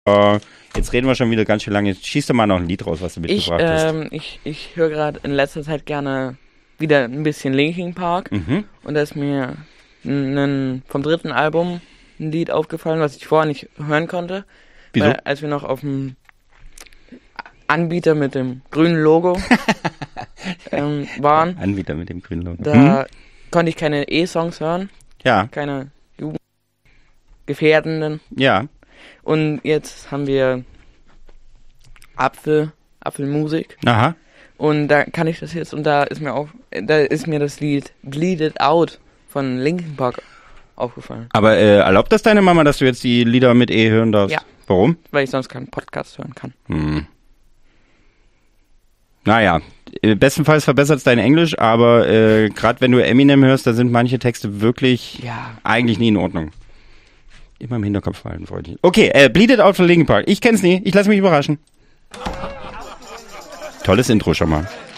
Jetzt reden wir schon wieder ganz schön lange. Schieß doch mal noch ein Lied raus, was du mitgebracht hast. Ich höre gerade in letzter Zeit gerne wieder ein bisschen Linkin Park. Mhm. Und da ist mir vom dritten Album ein Lied aufgefallen, was ich vorher nicht hören konnte. Wieso? Weil, als wir noch auf dem Anbieter mit dem grünen Logo waren, Anbieter mit dem grünen Logo. da konnte ich keine E-Songs hören, Ja, keine jugendgefährdenden. ja. Und jetzt haben wir Apfelmusik. Aha. Und da kann ich das jetzt, und da ist mir das Lied Bleed It Out von Linkin Park aufgefallen. Aber erlaubt das deine Mama, dass du jetzt die Lieder mit E hören darfst? Ja. Warum? Weil ich sonst keinen Podcast hören kann. Naja, bestenfalls verbessert es dein Englisch, aber gerade wenn du Eminem hörst, da sind manche Texte wirklich eigentlich nie in Ordnung. Immer im Hinterkopf halten, Freundchen. Okay, Bleed It Out von Linkin Park. Ich kenn's nie, ich lasse mich überraschen. Tolles Intro schon mal.